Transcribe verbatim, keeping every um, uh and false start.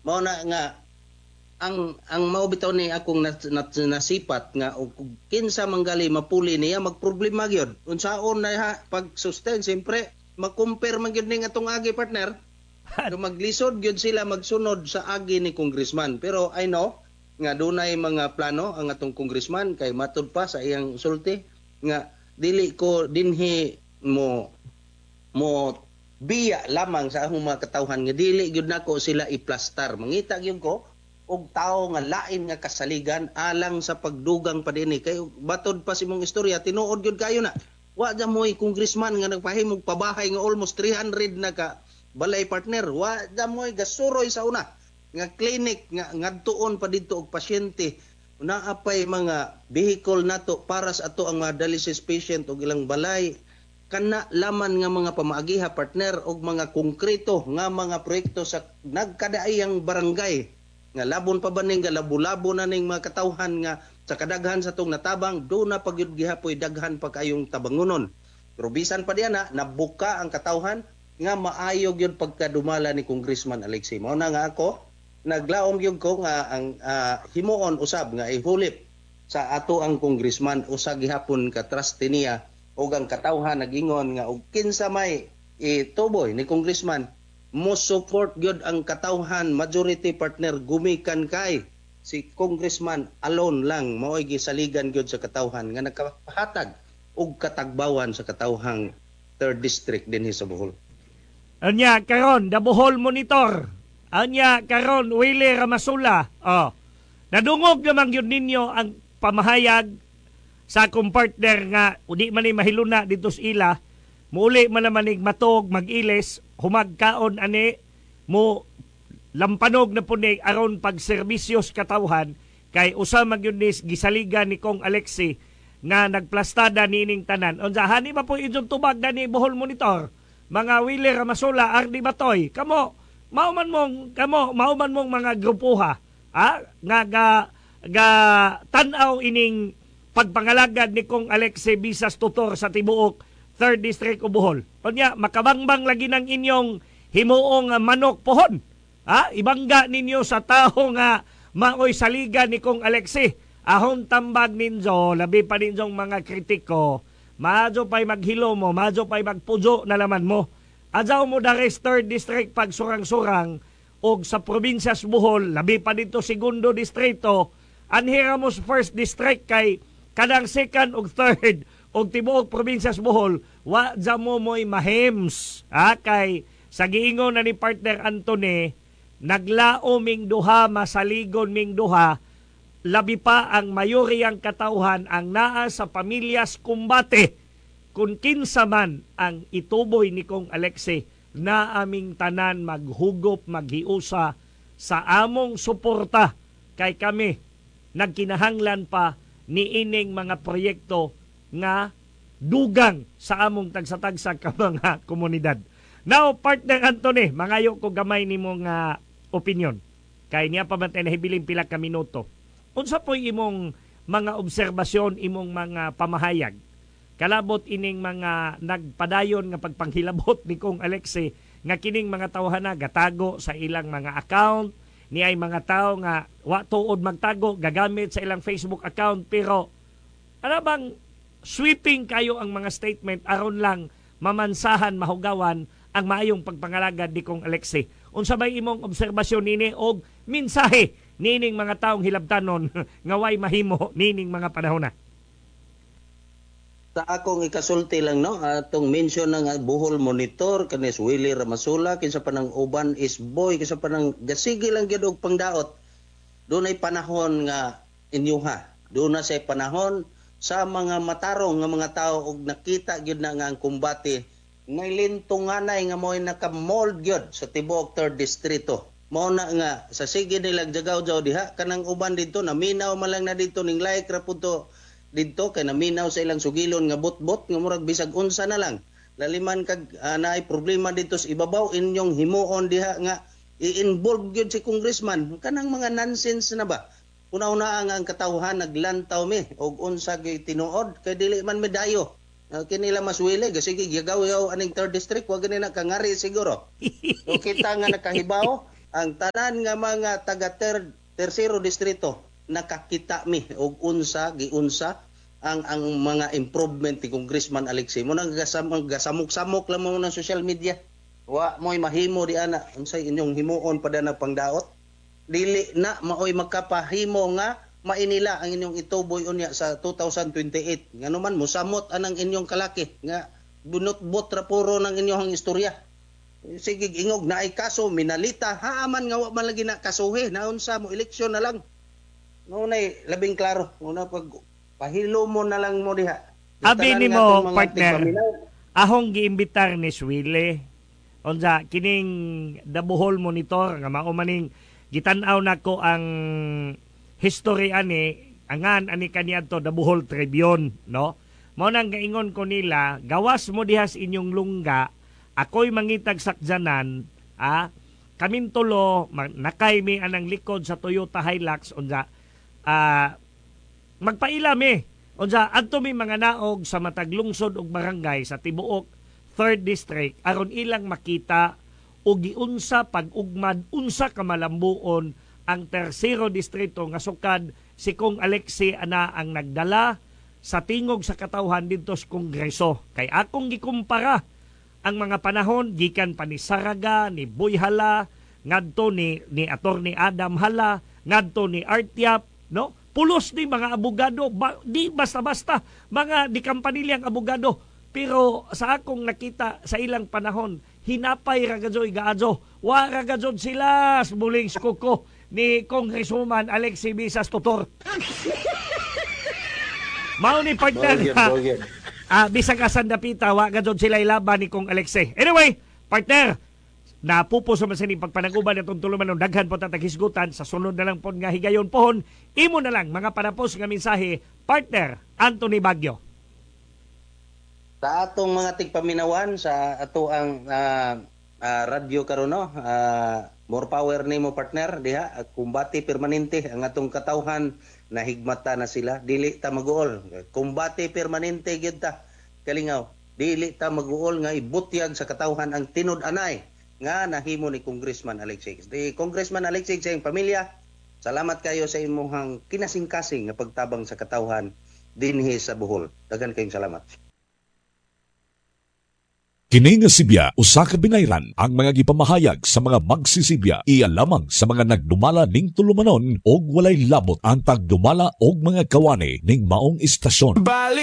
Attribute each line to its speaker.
Speaker 1: Mao na nga ang ang mao bitaw ni akong nas, nas, nasipat nga og kinsa manggali mapuli niya magproblema gyud. Unsaon na ha, pag sustain siyempre mag-compare man gyud ning atong agi partner. So maglisod gyud sila magsunod sa agi ni congressman. Pero I know nga dunay mga plano ang atong congressman kay matud pa sa iyang sulti nga dili ko dinhi mo mo biya lamang sa akong mga katawhan nga dili gyud nako sila iplastar. Mangita gyud ko og tao nga lain nga kasaligan alang sa pagdugang pa dinhi kay batod pa si mong istorya tinuod gyud kayo na wa ja moy congressman nga nagpahimog pabahay nga almost three hundred na ka balay partner, wa ja moy gasuroy sa una nga clinic nga ngadtuon pa didto og pasyente naapay mga vehicle nato para sa ato ang mga dialysis patient og ilang balay kana laman nga mga pamaagiha partner og mga konkreto nga mga proyekto sa nagkadaayang barangay nga labon pa ba ning galabo-labo na ning mga katawhan nga sa kadaghan sa tong natabang do na pagyud gihapoy daghan pa kayong tabangunon pero bisan pa diyan na nabuka ang katawhan nga maayo gyud pagkadumala ni Congressman Alexie. Mao na nga ako naglaom gyud ko nga ang uh, himuon usab nga ihulip sa ato ang congressman usa gihapon ka trustee niya ug ang katawhan nagingon nga og kinsa may ituboy ni congressman mo support gyud ang katawhan majority partner gumikan kay si congressman alone lang mao'y gisaligan gyud sa katawhan nga nakahatag og katagbawan sa katawhang third district dinhi sa Bohol.
Speaker 2: Anya karon the Bohol Monitor. Anya karon Willie Ramasula. Oh. Nadungog naman yun ninyo ang pamahayag sa akong partner nga udi man ni mahiluna dito sa ila. Muli man naman ig matog mag-iles humagkaon ani mo lampanog na punig aron pagserbisyos katawhan kay usa man yun ni gisaligan ni Kong Alexie nga nagplastada nining tanan. Unsa hani ba po inyong tubag na ni Bohol Monitor? Mga Willie Ramasula, Ardi Batoy, kamo mauman mong kamo mauman mong mga grupuha ha nga ga, ga tan-aw ining pagpangalagad ni Kong Alexie Bisas tutor sa tibuok third District o Bohol. Unya makabangbang lagi ng inyong himuong manok pohon. Ha? Ibangga ninyo sa tao nga maoy saligan ni Kong Alexie. Ahong tambag ninyo, labi pa ninyong mga kritiko, madyo pa'y maghilo mo, madyo pa'y magpujo na laman mo. Adyaw mo dari third District pag surang-surang og sa probinsya sa Bohol, labi pa dito segundo distrito, anhira mo sa first district kay kadang second og third og tibuok probinsya sa Bohol, wa dya mo mo'y mahems. Ha? Kay sa giingon na ni partner Antony, naglao ming duha, masaligon ming duha, labi pa ang mayoriyang katauhan ang naa sa pamilyas kumbate. Kung kinsa man ang ituboy ni Kong Alexie na aming tanan maghugop, maghiusa sa among suporta kay kami nagkinahanglan pa ni ining mga proyekto nga dugang sa among tagsa-tagsa ka mga komunidad. Now, partner Antony, mangayo ko gamay ni mong uh, opinion. Kay niya pa man tayo nahibiling pila ka minuto. Unsa po imong mga obserbasyon, imong mga pamahayag kalabot ining mga nagpadayon nga pagpanghilabot ni Kong Alexie nga kining mga tawhana gatago sa ilang mga account ni ay mga tao nga wa tuod magtago gagamit sa ilang Facebook account pero ano bang sweeping kayo ang mga statement aron lang mamansahan mahugawan ang maayong pagpangalagad ni Kong Alexie. Unsa bay imong obserbasyon nini og mensahe nining mga taong hilabtanon nga way mahimo nining mga panahon na?
Speaker 1: Sa akong ikasulti lang no, atong mention ng Bohol Monitor kanis Willie Ramasula kinsa pa nang uban is boy kinsa pa nang gasigi lang gyud og pangdaot. Dunay panahon nga inyuha. Doon na say panahon sa mga matarong nga mga tao og nakita gyud na nga ang kumbate nailintunganay nga mo'y naka-mold gyud sa tibuok third distrito. Mao na nga sa sige nilang jagaw-jaw diha kanang uban dito naminaw man lang na dito ning like ra punto dito kay naminaw sa ilang sugilon nga bot-bot nga murag bisag unsa na lang laliman kag uh, naay problema dito sa ibabaw inyong himuon diha nga i-involve gyud si congressman kanang mga nonsense na ba una-una ang, ang katawhan naglantaw mi og unsa gyud tinuod kay dili man medayo uh, kinila mas wili sige gagaw yaw aning third district wa gani na kangari siguro so kita nga nakahibaw ang tanan nga mga taga ter, tersero distrito nakakita mi og unsa giunsa ang ang mga improvement ni Congressman Alexie. Mo nang gasamok-samok lang mo ng social media. Wa mo'y mahimo di ana unsay inyong himuon pada na pangdaot. Dili na maoy makapahimo nga mainila ang inyong ituboy unya sa two thousand twenty-eight. Ngano man mosamot anang inyong kalaki nga bunot-bot ra puro ng inyong istorya. Sige ingog na ay kaso minalita haaman nga wa man lagi na kasuhi naunsa mo eleksyon na lang. Ngunay labing klaro una pag pahilo mo na lang mo diha.
Speaker 2: Abi nimo partner. Ahong giimbitar ni Swile. Unsa kining The Bohol Monitor nga mao maning gitan-aw nako ang history ani angan ani kaniadto The Bohol Tribune, no? Mao nang gaingon ko nila, gawas mo dihas inyong lungga, ako'y mangitag sakjanan, ah, kaming tulo nakay mi anang likod sa Toyota Hilux unsa ah magpailam eh. Unsa adto mi mga naog sa matag lungsod ug barangay sa tibuok third District aron ilang makita o giunsa pag-ugmad unsa ka malambuon ang tersero distrito nga sukad si Kong Alexie ana ang nagdala sa tingog sa katawhan didto sa Kongreso. Kay akong gikumpara ang mga panahon gikan pa ni Saraga, ni Boy Hala, ngadto ni ni Attorney Adam Hala, ngadto ni Artiap, no? Pulos ni mga abogado, ba, di basta-basta mga di kampanilyang abogado. Pero sa akong nakita sa ilang panahon, hinapay ragajoy gaadjo. Wa ragajod sila sa muling skuko ni Congresswoman Alexie Visas Tutor. Mao ni partner. Ah, bisag asan dapita, wa gajod sila ilaban ni Kong Alexie. Anyway, partner, napupo sa masaning pagpanag-uban atong tulumanon daghan po tatag hisgutan sa sunod na lang po nga higayon pohon. Imo na lang mga panapos nga mensahe, partner Anthony Baguio.
Speaker 1: Sa atong mga tigpaminawan sa ato ang uh, uh, radyo karon no, uh, more power nimo partner diha, kumbati permanente ang atong katawhan na higmata na sila, dili ta maguol. Kumbati permanente gyud ta. Kalingaw, dili ta maguol nga ibutyag sa katawhan ang tinud-anay nga nahimo ni Congressman Alexie. Di Congressman Alexie sa iyong pamilya, salamat kayo sa imong kinasing-kasing nga pagtabang sa katawhan dinhi sa Bohol. Daghan kayong salamat.
Speaker 3: Kini nga Sibya usa ka binayran ang mga gipamahayag sa mga magsisibya iya lamang sa mga nagdumala ning tulumanon og walay labot ang pagdumala og mga kawani ning maong istasyon.